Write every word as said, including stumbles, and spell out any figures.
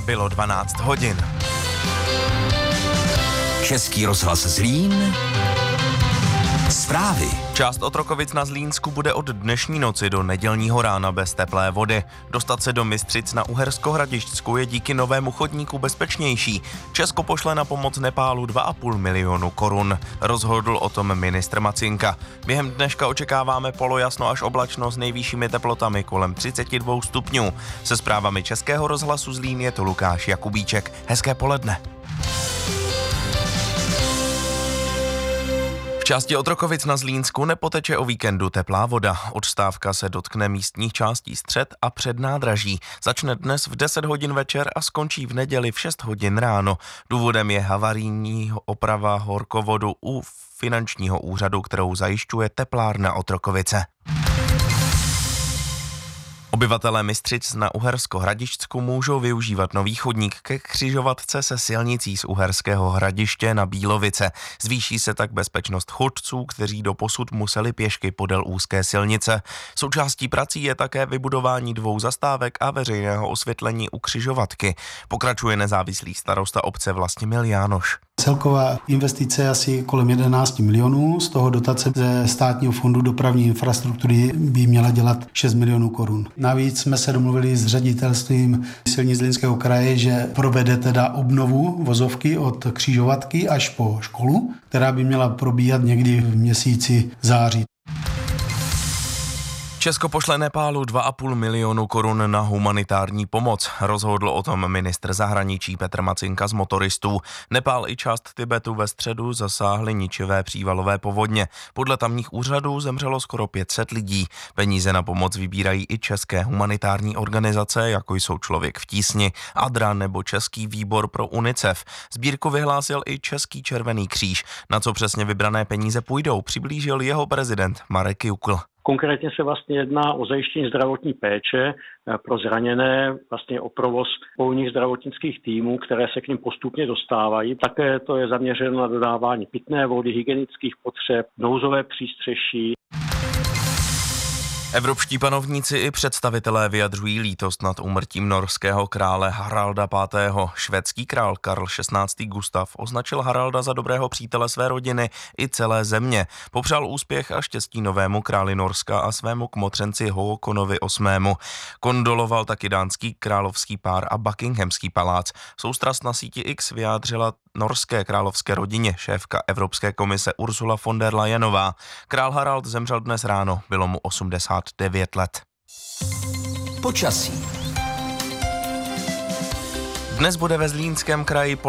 Bylo dvanáct hodin. Český rozhlas Zlín. Zprávy. Část Otrokovic na Zlínsku bude od dnešní noci do nedělního rána bez teplé vody. Dostat se do Mystřic na Uhersko-Hradišťsku je díky novému chodníku bezpečnější. Česko pošle na pomoc Nepálu dva a půl milionu korun. Rozhodl o tom ministr Macinka. Během dneška očekáváme polojasno až oblačno s nejvyššími teplotami kolem třicet dva stupňů. Se zprávami Českého rozhlasu Zlín je to Lukáš Jakubíček. Hezké poledne. V části Otrokovic na Zlínsku nepoteče o víkendu teplá voda. Odstávka se dotkne místních částí Střed a Přednádraží. Začne dnes v deset hodin večer a skončí v neděli v šest hodin ráno. Důvodem je havarijní oprava horkovodu u finančního úřadu, kterou zajišťuje teplárna Otrokovice. Obyvatelé Mystřic na Uhersko-Hradišťsku můžou využívat nový chodník ke křižovatce se silnicí z Uherského Hradiště na Bílovice. Zvýší se tak bezpečnost chodců, kteří doposud museli pěšky podél úzké silnice. Součástí prací je také vybudování dvou zastávek a veřejného osvětlení u křižovatky. Pokračuje nezávislý starosta obce Vlastimil Jánoš. Celková investice je asi kolem jedenáct milionů, z toho dotace ze Státního fondu dopravní infrastruktury by měla dělat šest milionů korun. Navíc jsme se domluvili s ředitelstvím silnic Zlínského kraje, že provede teda obnovu vozovky od křižovatky až po školu, která by měla probíhat někdy v měsíci září. Česko pošle Nepálu dva a půl milionu korun na humanitární pomoc. Rozhodl o tom ministr zahraničí Petr Macinka z motoristů. Nepál i část Tibetu ve středu zasáhly ničivé přívalové povodně. Podle tamních úřadů zemřelo skoro pět set lidí. Peníze na pomoc vybírají i české humanitární organizace, jako jsou Člověk v tísni, Adra nebo Český výbor pro UNICEF. Sbírku vyhlásil i Český červený kříž. Na co přesně vybrané peníze půjdou, přiblížil jeho prezident Marek Jukl. Konkrétně se vlastně jedná o zajištění zdravotní péče pro zraněné, vlastně o provoz polních zdravotnických týmů, které se k nim postupně dostávají. Také to je zaměřeno na dodávání pitné vody, hygienických potřeb, nouzové přístřeší. Evropští panovníci i představitelé vyjadřují lítost nad úmrtím norského krále Haralda pátého. Švédský král Karl šestnáctý Gustav označil Haralda za dobrého přítele své rodiny i celé země. Popřál úspěch a štěstí novému králi Norska a svému kmotřenci Haakonovi osmému. Kondoloval taky dánský královský pár a Buckinghamský palác. Soustrast na síti X vyjádřila norské královské rodině šéfka Evropské komise Ursula von der Leyenová. Král Harald zemřel dnes ráno, bylo mu osmdesát devět let. Počasí. Dnes bude ve Zlínském kraji